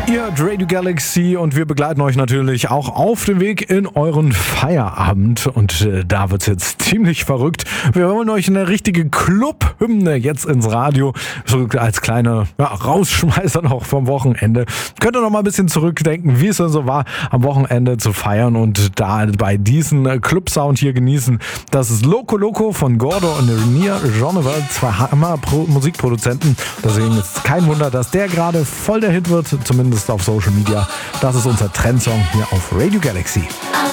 Ihr hört Radio Galaxy und wir begleiten euch natürlich auch auf dem Weg in euren Feierabend. Und da wird's jetzt ziemlich verrückt. Wir holen euch eine richtige Club-Hymne jetzt ins Radio. So als kleine Rausschmeißer noch vom Wochenende. Könnt ihr noch mal ein bisschen zurückdenken, wie es denn so war, am Wochenende zu feiern und da bei diesen Club-Sound hier genießen. Das ist Loco Loco von Gordo und Renier Geneva, zwei Hammer-Musikproduzenten. Deswegen ist es kein Wunder, dass der gerade voll der Hit wird, zumindest auf Social Media. Das ist unser Trendsong hier auf Radio Galaxy.